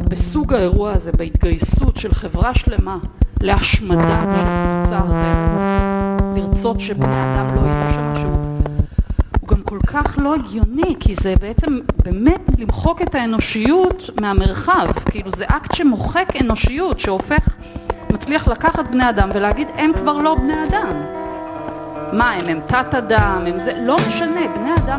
בסוג האירוע הזה, בהתגייסות של חברה שלמה להשמדה של קבוצה אחרת, לרצות שבני אדם לא יראו שם משהו, הוא גם כל כך לא הגיוני, כי זה בעצם באמת למחוק את האנושיות מהמרחב, כאילו זה אקט שמוחק אנושיות, שהופך, מצליח לקחת בני אדם ולהגיד הם כבר לא בני אדם. מה הם תת אדם, הם זה, לא משנה, בני אדם